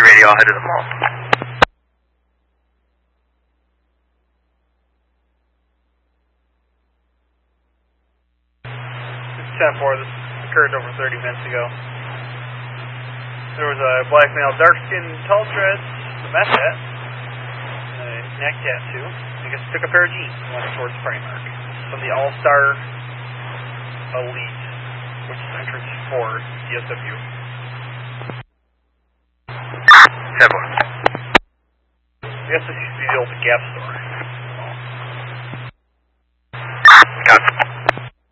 radio, I'll head to the mall. It's 10-4, this occurred over 30 minutes ago. There was a black male, dark-skinned, tall dreads, a meth hat, a neck tattoo. I guess took a pair of jeans and went towards Primark. From the All-Star Elite, which is entrance 4, DSW. 10-4. I guess this used to be the old Gap store.